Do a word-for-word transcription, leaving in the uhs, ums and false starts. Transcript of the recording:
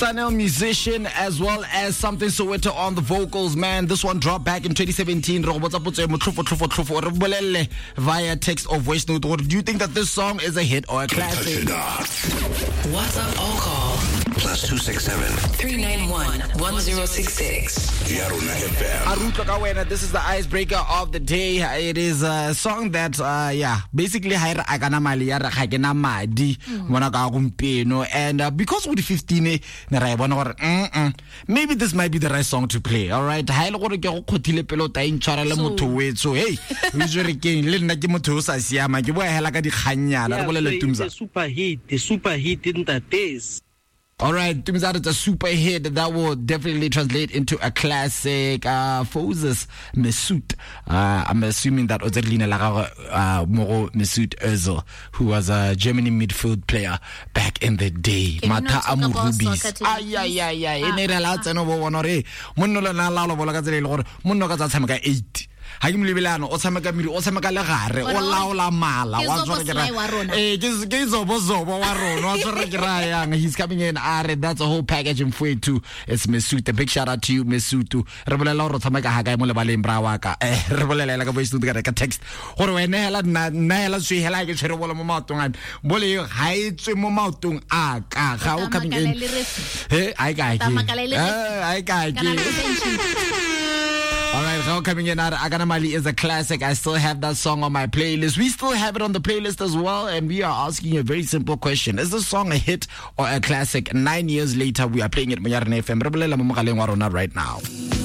Sanel, musician, as well as Something Soweto on the vocals, man. This one dropped back in twenty seventeen. Via text or voice note. Or do you think that this song is a hit or a classic? What's up, all call? Plus two six seven three nine one one zero six six. This is the icebreaker of the day. It is a song that, uh, yeah, basically, and uh, because we're fifteen, maybe this might be the right song to play. All right, so hey, the super hit, the super hit in the days. All right, it's a super hit that will definitely translate into a classic. Uh, Foses Mesut. Uh, I'm assuming that Ozerlina Lara Moro Mesut Özil, who was a Germany midfield player back in the day. Mata Amurubis. Ay, ay, ay, ay. Ene relates no one or a Munola Lala Volagazel, Munoga Samaka eight. Hakim Libilano, Osamaka Miri, Osamaka Lagare, or Laula Mala, he's coming in. That's a whole package in Fue too. It's Mesut. A big shout out to you, Mesut. Rebel Loro Tamaka Hagai Mulabalim Brawaka, Rebel like a voice to get a text. Or when Nella Nella, she like a terrible Momatung, Bolly, hide Momatung, ah, how coming in? Hey, I got you. I got you. All right, now coming in, Aganamali is a classic. I still have that song on my playlist. We still have it on the playlist as well, and we are asking you a very simple question. Is this song a hit or a classic? Nine years later, we are playing it on F M right now.